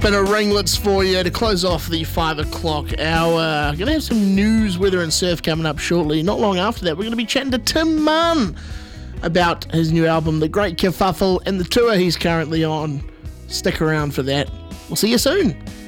spin of ringlets for you to close off the 5 o'clock hour. Going to have some news, weather and surf coming up shortly. Not long after that, we're going to be chatting to Tim Munn about his new album, The Great Kerfuffle, and the tour he's currently on. Stick around for that. We'll see you soon.